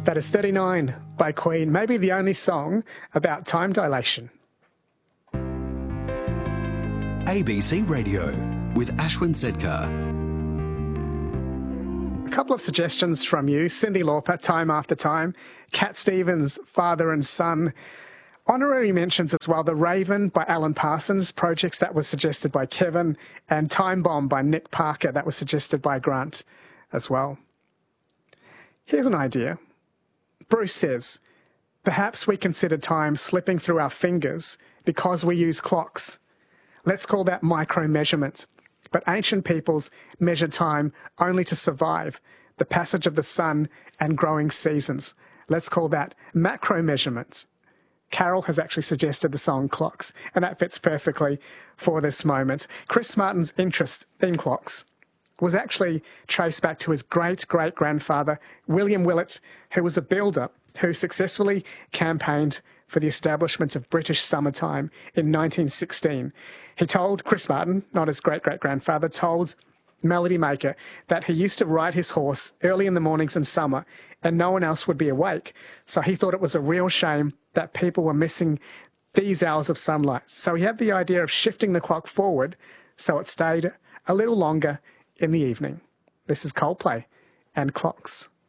That is 39 by Queen, maybe the only song about time dilation. ABC Radio with Ashwin Sedkar. A couple of suggestions from you. Cyndi Lauper, Time After Time. Cat Stevens, Father and Son. Honorary mentions as well, The Raven by Alan Parsons, projects that was suggested by Kevin, and Time Bomb by Nick Parker, that was suggested by Grant as well. Here's an idea. Bruce says, perhaps we consider time slipping through our fingers because we use clocks. Let's call that micro-measurement. But ancient peoples measured time only to survive the passage of the sun and growing seasons. Let's call that macro-measurements. Carol has actually suggested the song Clocks, and that fits perfectly for this moment. Chris Martin's interest in clocks was actually traced back to his great-great-grandfather, William Willett, who was a builder who successfully campaigned for the establishment of British summertime in 1916. He told, Chris Martin, not his great-great-grandfather, told Melody Maker that he used to ride his horse early in the mornings in summer and no one else would be awake. So he thought it was a real shame that people were missing these hours of sunlight. So he had the idea of shifting the clock forward so it stayed a little longer in the evening. This is Coldplay and Clocks.